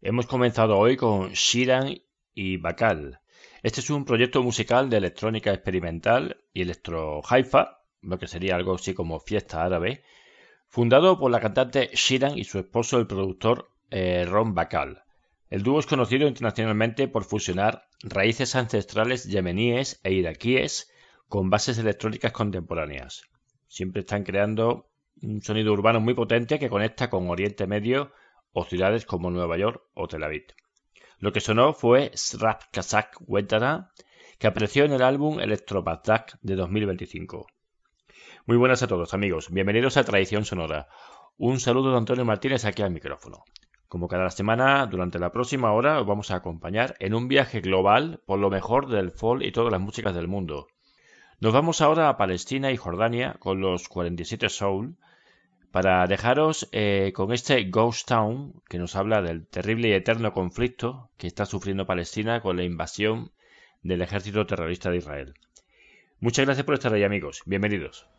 Hemos comenzado hoy con Sheeran y Bakal. Este es un proyecto musical de electrónica experimental y electro hi-fi, lo que sería algo así como fiesta árabe, fundado por la cantante Sheeran y su esposo, el productor Ron Bakal. El dúo es conocido internacionalmente por fusionar raíces ancestrales yemeníes e iraquíes con bases electrónicas contemporáneas. Siempre están creando un sonido urbano muy potente que conecta con Oriente Medio o ciudades como Nueva York o Tel Aviv. Lo que sonó fue Srap Kazak Wedana, que apareció en el álbum Electro Baghdad de 2025. Muy buenas a todos, amigos. Bienvenidos a Tradición Sonora. Un saludo de Antonio Martínez aquí al micrófono. Como cada semana, durante la próxima hora os vamos a acompañar en un viaje global por lo mejor del folk y todas las músicas del mundo. Nos vamos ahora a Palestina y Jordania con los 47 Soul para dejaros con este Ghost Town que nos habla del terrible y eterno conflicto que está sufriendo Palestina con la invasión del ejército terrorista de Israel. Muchas gracias por estar ahí, amigos. Bienvenidos.